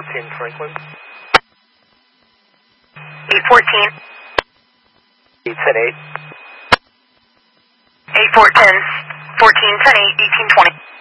814 Franklin. 814. 810 8. 8410. 1410 8, 1820.